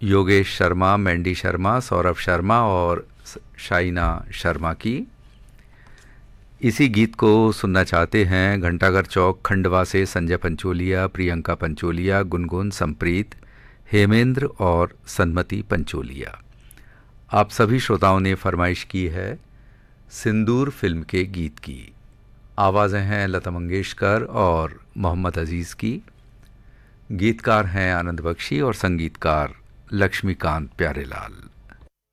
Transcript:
योगेश शर्मा, मैंडी शर्मा, सौरभ शर्मा और शाइना शर्मा की। इसी गीत को सुनना चाहते हैं घंटाघर चौक खंडवा से संजय पंचोलिया, प्रियंका पंचोलिया, गुनगुन, संप्रीत, हेमेंद्र और सन्मति पंचोलिया। आप सभी श्रोताओं ने फरमाइश की है सिंदूर फिल्म के गीत की। आवाज़ें हैं लता मंगेशकर और मोहम्मद अजीज़ की। गीतकार हैं आनंद बख्शी और संगीतकार लक्ष्मीकांत प्यारेलाल।